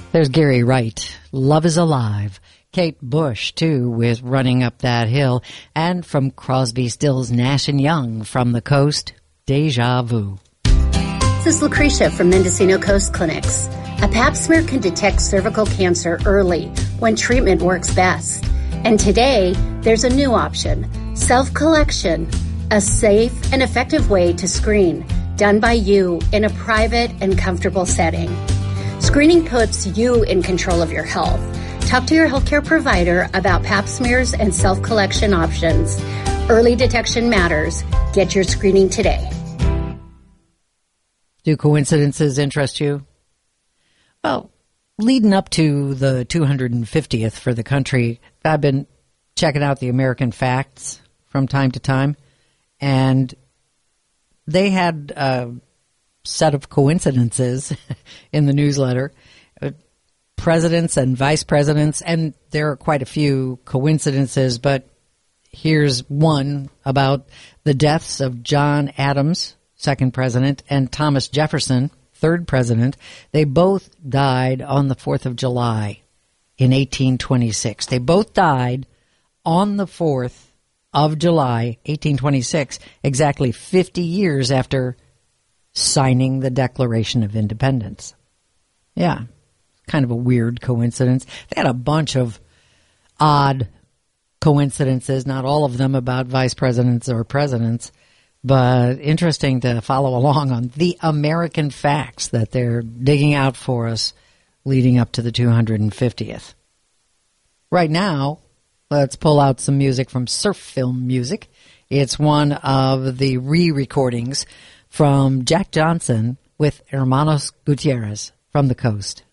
There's Gary Wright. Love is Alive. Kate Bush, too, with Running Up That Hill. And from Crosby, Stills, Nash & Young, From the Coast, Deja Vu. This is Lucretia from Mendocino Coast Clinics. A pap smear can detect cervical cancer early when treatment works best. And today, there's a new option, self-collection, a safe and effective way to screen, done by you in a private and comfortable setting. Screening puts you in control of your health. Talk to your healthcare provider about pap smears and self-collection options. Early detection matters. Get your screening today. Do coincidences interest you? Well, leading up to the 250th for the country, I've been checking out the American Facts from time to time, and they had a set of coincidences in the newsletter. Presidents and vice presidents, and there are quite a few coincidences, but here's one about the deaths of John Adams, second president, and Thomas Jefferson, third president. They both died on the 4th of July in 1826. They both died on the 4th of July, 1826, exactly 50 years after signing the Declaration of Independence. Yeah, kind of a weird coincidence. They had a bunch of odd coincidences, not all of them about vice presidents or presidents, but interesting to follow along on the American Facts that they're digging out for us leading up to the 250th. Right now, let's pull out some music from Surf Film Music. It's one of the re-recordings from Jack Johnson with Hermanos Gutierrez, From the Coast.